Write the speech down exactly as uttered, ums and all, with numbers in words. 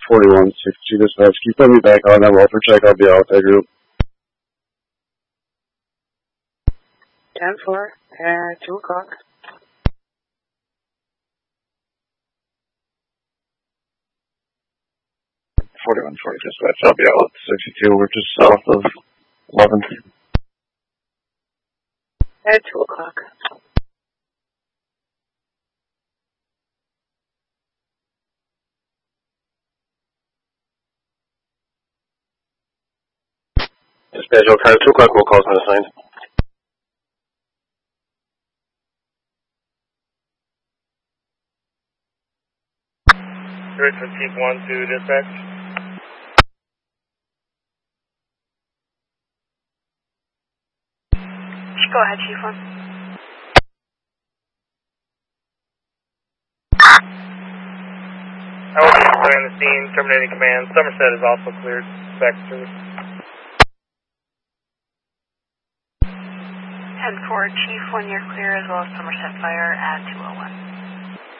forty-one sixty dispatch. Can you put me back on that welfare check? I'll be out with that group. ten four, uh, two o'clock. forty-one forty dispatch. I'll be out with sixty-two. We're just south of eleven. At two o'clock. Dispatch, I'll try two o'clock. We'll call unassigned. Richard, Chief one to dispatch. Go ahead, Chief one. I will be clearing the scene, terminating command. Somerset is also cleared. Back to service. ten four, Chief one, you're clear, as well as Somerset Fire at two oh one.